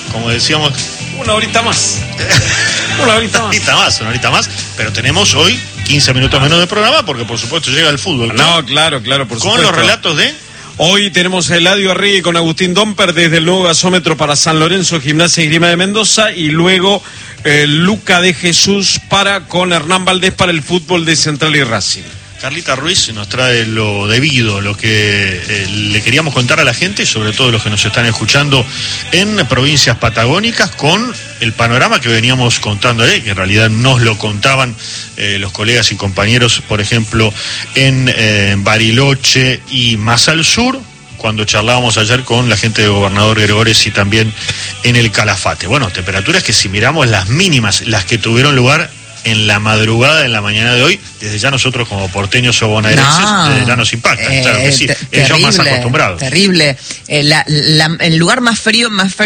como decíamos, una horita más. una horita más, pero tenemos hoy 15 minutos menos de programa porque por supuesto llega el fútbol. No, claro, por supuesto. Con los relatos de... Hoy tenemos a Eladio Arregui con Agustín Domper desde el nuevo gasómetro para San Lorenzo, Gimnasia y Esgrima de Mendoza, y luego Luca de Jesús con Hernán Valdés para el fútbol de Central y Racing. Carlita Ruiz nos trae lo debido, lo que le queríamos contar a la gente, sobre todo los que nos están escuchando en provincias patagónicas, con el panorama que veníamos contando, que en realidad nos lo contaban los colegas y compañeros, por ejemplo, en Bariloche y más al sur, cuando charlábamos ayer con la gente de Gobernador Gregores y también en el Calafate. Bueno, temperaturas que si miramos las mínimas, las que tuvieron lugar en la madrugada, en la mañana de hoy, desde ya nosotros como porteños o bonaerenses, ya nos impactan, claro que sí, ellos más acostumbrados. Terrible. El lugar más frío,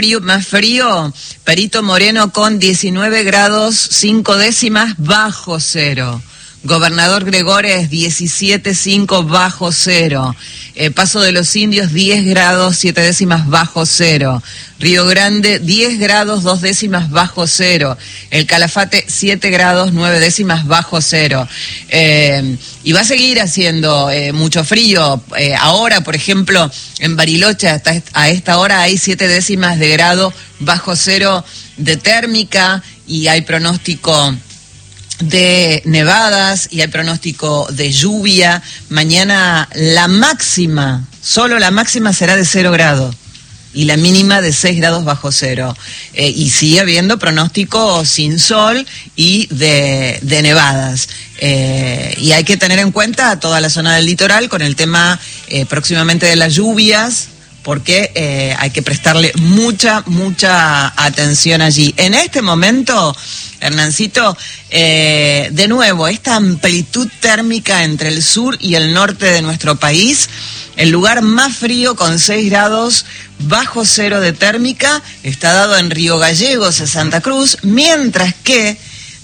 Perito Moreno con 19 grados 5 décimas bajo cero. Gobernador Gregores 17,5 bajo cero. Paso de los Indios 10 grados 7 décimas bajo cero. Río Grande 10 grados 2 décimas bajo cero. El Calafate 7 grados 9 décimas bajo cero. Y va a seguir haciendo mucho frío. Ahora, por ejemplo, en Bariloche hasta a esta hora hay 7 décimas de grado bajo cero de térmica y hay pronóstico de nevadas y hay pronóstico de lluvia. Mañana solo la máxima será de 0 grados y la mínima de 6 grados bajo cero. Y sigue habiendo pronóstico sin sol y de nevadas. Y hay que tener en cuenta toda la zona del litoral con el tema próximamente de las lluvias, porque hay que prestarle mucha atención allí. En este momento, Hernancito, de nuevo, esta amplitud térmica entre el sur y el norte de nuestro país, el lugar más frío con 6 grados bajo cero de térmica está dado en Río Gallegos, en Santa Cruz, mientras que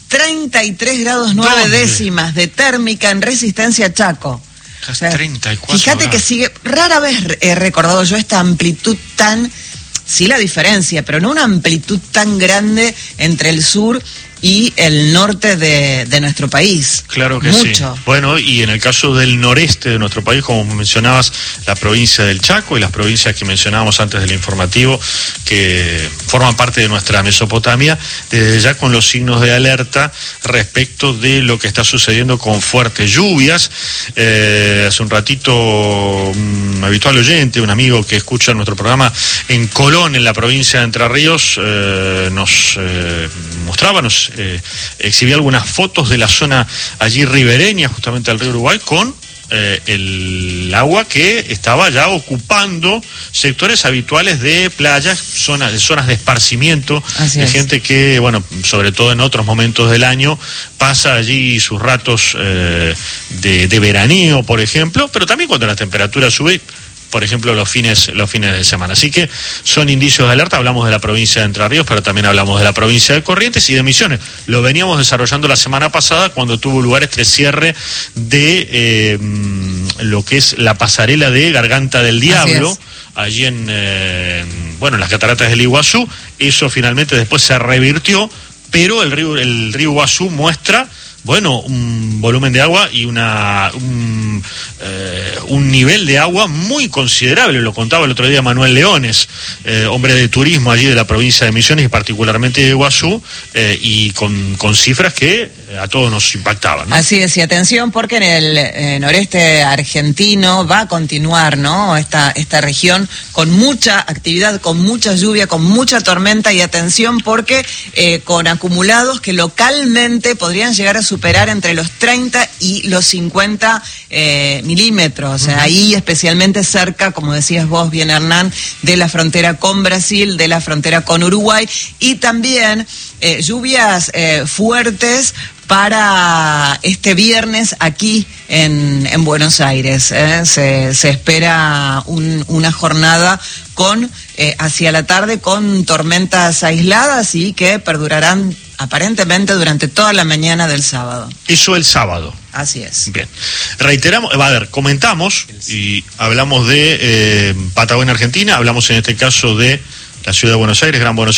33 grados 9 décimas de térmica en Resistencia Chaco. O sea, 34 fíjate grados. que sigue, rara vez he recordado yo esta amplitud tan, sí la diferencia, pero no una amplitud tan grande entre el sur y el norte de nuestro país. Claro que mucho. Sí. Bueno, y en el caso del noreste de nuestro país, como mencionabas, la provincia del Chaco y las provincias que mencionábamos antes del informativo, que forman parte de nuestra Mesopotamia, desde ya con los signos de alerta respecto de lo que está sucediendo con fuertes lluvias. Hace un ratito, un habitual oyente, un amigo que escucha nuestro programa en Colón, en la provincia de Entre Ríos, nos mostraba, exhibía algunas fotos de la zona allí ribereña, justamente al río Uruguay, con el agua que estaba ya ocupando sectores habituales de playas, zonas de esparcimiento. Así de es. Gente que, bueno, sobre todo en otros momentos del año, pasa allí sus ratos de veraneo, por ejemplo, pero también cuando la temperatura sube, por ejemplo, los fines de semana. Así que son indicios de alerta. Hablamos de la provincia de Entre Ríos, pero también hablamos de la provincia de Corrientes y de Misiones. Lo veníamos desarrollando la semana pasada cuando tuvo lugar este cierre de lo que es la pasarela de Garganta del Diablo, allí en las cataratas del Iguazú. Eso finalmente después se revirtió, pero el río Iguazú muestra, bueno, un volumen de agua y un nivel de agua muy considerable. Lo contaba el otro día Manuel Leones, hombre de turismo allí de la provincia de Misiones y particularmente de Iguazú, y con cifras que a todos nos impactaban, ¿no? Así es, y atención porque en el noreste argentino va a continuar, ¿no?, esta región con mucha actividad, con mucha lluvia, con mucha tormenta, y atención porque con acumulados que localmente podrían llegar a superar entre los 30 y los 50 milímetros, ahí especialmente cerca, como decías vos bien, Hernán, de la frontera con Brasil, de la frontera con Uruguay, y también lluvias fuertes para este viernes aquí en Buenos Aires. Se espera una jornada con hacia la tarde con tormentas aisladas y que perdurarán aparentemente durante toda la mañana del sábado. Eso el sábado. Así es. Bien. Reiteramos, comentamos y hablamos de Patagonia, Argentina, hablamos en este caso de la ciudad de Buenos Aires, Gran Buenos